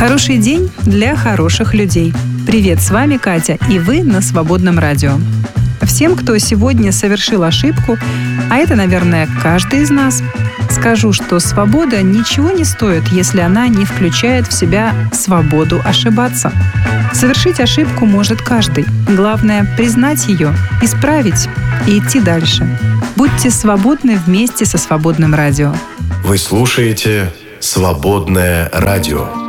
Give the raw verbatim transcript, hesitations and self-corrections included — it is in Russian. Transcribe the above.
Хороший день для хороших людей. Привет, с вами Катя, и вы на Свободном радио. Всем, кто сегодня совершил ошибку, а это, наверное, каждый из нас, скажу, что свобода ничего не стоит, если она не включает в себя свободу ошибаться. Совершить ошибку может каждый. Главное — признать ее, исправить и идти дальше. Будьте свободны вместе со Свободным радио. Вы слушаете «Свободное радио».